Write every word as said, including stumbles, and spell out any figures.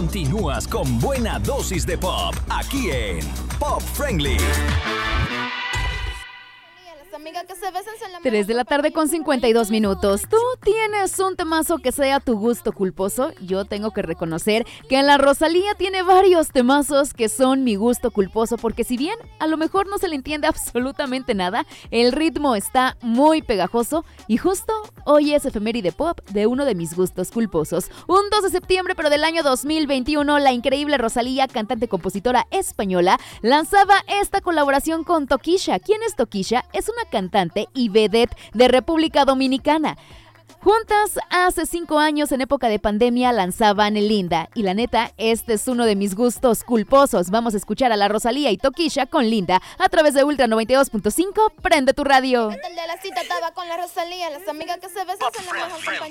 Continúas con buena dosis de pop aquí en Pop Friendly. tres de la tarde con cincuenta y dos minutos. ¿Tú tienes un temazo que sea tu gusto culposo? Yo tengo que reconocer que la Rosalía tiene varios temazos que son mi gusto culposo, porque si bien a lo mejor no se le entiende absolutamente nada, el ritmo está muy pegajoso y justo hoy es efeméride pop de uno de mis gustos culposos. Un dos de septiembre, pero del año dos mil veintiuno, la increíble Rosalía, cantante-compositora española, lanzaba esta colaboración con Tokischa. ¿Quién es Tokischa? Es una cantante y vedette de República Dominicana. Juntas hace cinco años, en época de pandemia, lanzaban Linda. Y la neta, este es uno de mis gustos culposos. Vamos a escuchar a la Rosalía y Tokischa con Linda a través de Ultra noventa y dos punto cinco. Prende tu radio. El de la cita estaba con la Rosalía, las amigas que se besan son las mejor compañía.